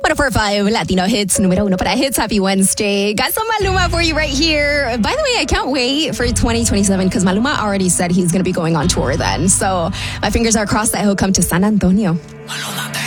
104.5 Latino Hits, número uno para Hits. Happy Wednesday. Got some Maluma for you right here. By the way, I can't wait for 2027 because Maluma already said he's going to be going on tour then. So my fingers are crossed that he'll come to San Antonio. Maluma.